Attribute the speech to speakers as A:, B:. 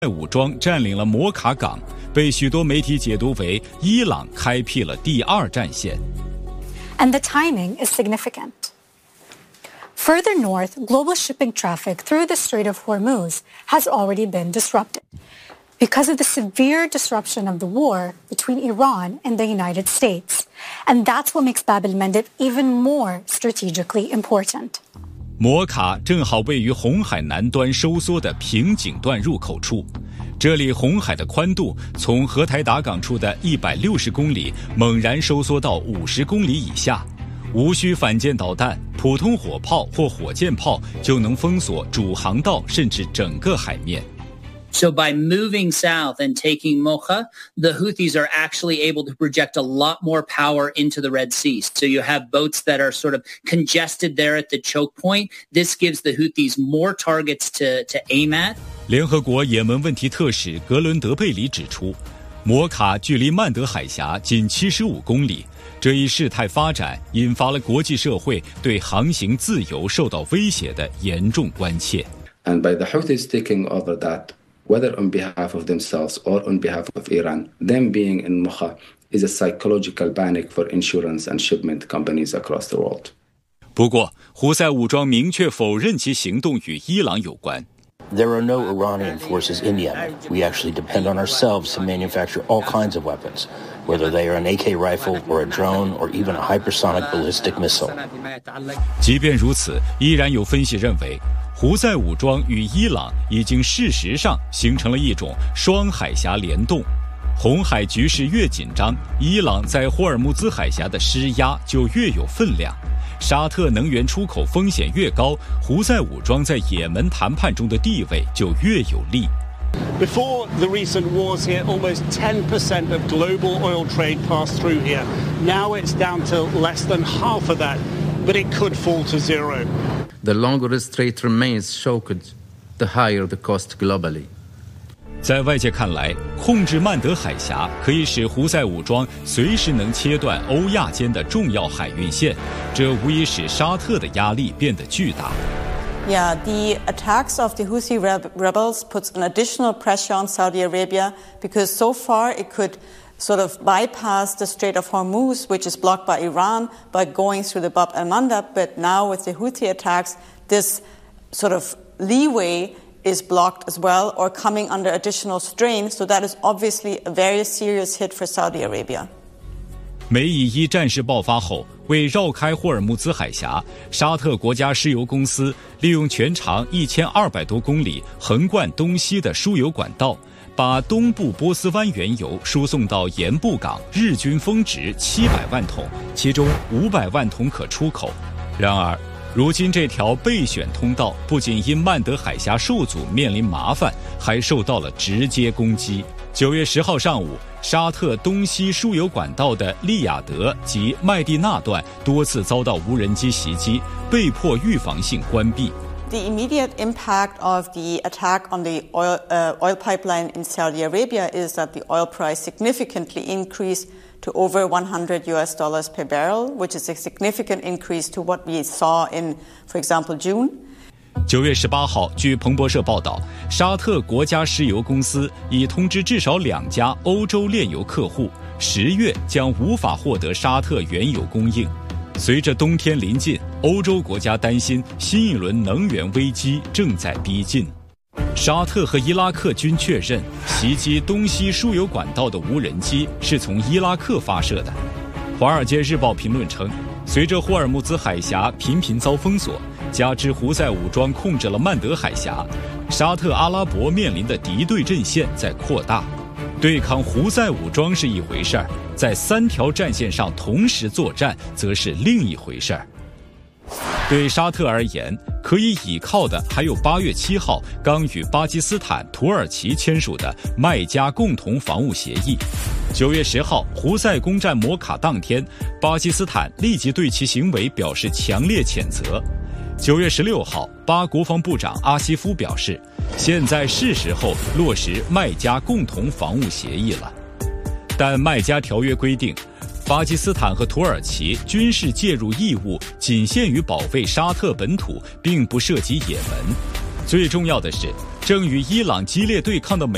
A: 武装占领了摩卡港，被许多媒体解读为伊朗开辟了第二战线。
B: And the timing is significant. Further north, global shipping traffic through the Strait of Hormuz has already been disrupted because of the severe disruption of the war between Iran and the United States. And that's what makes Bab el-Mandeb even more strategically important.
A: 摩卡正好位于红海南端收缩的瓶颈段入口处，这里红海的宽度从荷台达港处的160公里猛然收缩到50公里以下，无需反舰导弹，普通火炮或火箭炮就能封锁主航道甚至整个海面。
C: So by moving south and taking Mocha, the Houthis are actually able to project a lot more power into the Red Sea. So you have boats that are sort of congested there at the choke point. This gives the Houthis more targets to aim at.
A: 联合国也门问题特使格伦德贝里指出，摩卡距离曼德海峡仅75公里，这一事态发展引发了国际社会对航行自由受到威胁的严重关切。
D: And by the Houthis taking over that,whether on behalf of themselves or on behalf of Iran, them being in Mocha is a psychological panic for insurance and shipment companies across the world.
A: 不过，胡塞武装明确否认其行动与伊朗有关。
E: There are no Iranian forces in Yemen. We actually depend on ourselves to manufacture all kinds of weapons, whether they are an AK rifle or a drone or even a hypersonic ballistic missile.
A: 即便如此，依然有分析认为，胡塞武装与伊朗已经事实上形成了一种双海峡联动。红海局势越紧张，伊朗在霍尔木兹海峡的施压就越有分量。沙特能源出口风险越高，胡塞武装在也门谈判中的地位就越有利。
F: Before the recent wars here, almost 10% of global oil trade passed through here. Now it's down to less than half of that, but it could fall to zero.
G: The longer the strait remains choked, the higher the cost globally.
A: 在外界看来，控制曼德海峡可以使胡塞武装随时能切断欧亚间的重要海运线，这无疑使沙特的压力变得巨大。
H: Yeah, the attacks of the Houthi rebels puts an additional pressure on Saudi Arabia because so far it could sort of bypass the Strait of Hormuz, which is blocked by Iran, by going through the Bab el-Mandeb. But now with the Houthi attacks, this sort of leeway is blocked as well or coming under additional strain. So that is obviously a very serious hit for Saudi Arabia.
A: 美以伊战事爆发后，为绕开霍尔木兹海峡，沙特国家石油公司利用全长1200多公里横贯东西的输油管道，把东部波斯湾原油输送到盐布港，日均峰值700万桶，其中500万桶可出口。然而，如今这条备选通道不仅因曼德海峡受阻面临麻烦，还受到了直接攻击。9月10号上午，沙特东西输油管道的利雅得及麦地那段多次遭到无人机袭击，被迫预防性关闭。
H: The immediate impact of the attack on the oil pipeline in Saudi Arabia is that the oil price significantly increased to over $100 per barrel, which is a significant increase to what we saw in, for example, June.
A: 9月18号，据彭博社报道，沙特国家石油公司已通知至少2家欧洲炼油客户，10月将无法获得沙特原油供应。随着冬天临近，欧洲国家担心新一轮能源危机正在逼近。沙特和伊拉克均确认，袭击东西输油管道的无人机是从伊拉克发射的。《华尔街日报》评论称，随着霍尔木兹海峡频频遭封锁，加之胡塞武装控制了曼德海峡，沙特阿拉伯面临的敌对阵线在扩大。对抗胡塞武装是一回事儿，在3条战线上同时作战则是另一回事儿。对沙特而言，可以倚靠的还有8月7号刚与巴基斯坦、土耳其签署的麦加共同防务协议。9月10号，胡塞攻占摩卡当天，巴基斯坦立即对其行为表示强烈谴责。9月16号，巴国防部长阿西夫表示，现在是时候落实麦加共同防务协议了。但麦加条约规定，巴基斯坦和土耳其军事介入义务仅限于保卫沙特本土，并不涉及也门。最重要的是，正与伊朗激烈对抗的美